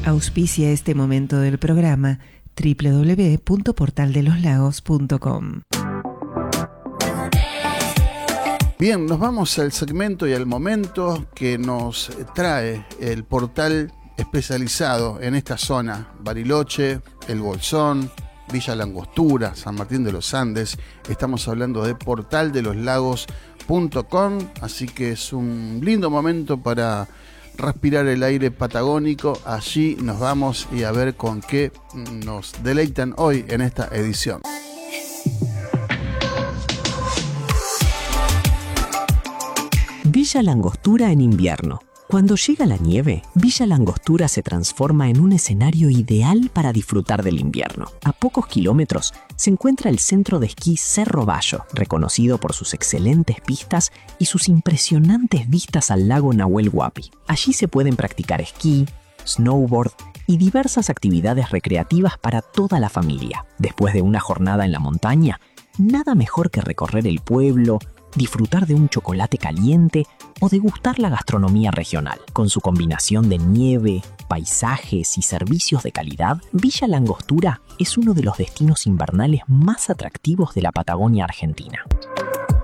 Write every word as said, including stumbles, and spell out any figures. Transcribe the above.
Auspicia este momento del programa doble u doble u doble u punto portal de los lagos punto com. Bien, nos vamos al segmento y al momento que nos trae el portal especializado en esta zona: Bariloche, El Bolsón, Villa La Angostura, San Martín de los Andes. Estamos hablando de portal de los lagos punto com, así que es un lindo momento para respirar el aire patagónico. Allí nos vamos y a ver con qué nos deleitan hoy en esta edición. Villa La Angostura en invierno. Cuando llega la nieve, Villa La Angostura se transforma en un escenario ideal para disfrutar del invierno. A pocos kilómetros se encuentra el centro de esquí Cerro Bayo, reconocido por sus excelentes pistas y sus impresionantes vistas al lago Nahuel Huapi. Allí se pueden practicar esquí, snowboard y diversas actividades recreativas para toda la familia. Después de una jornada en la montaña, nada mejor que recorrer el pueblo, disfrutar de un chocolate caliente o degustar la gastronomía regional. Con su combinación de nieve, paisajes y servicios de calidad, Villa La Angostura es uno de los destinos invernales más atractivos de la Patagonia Argentina.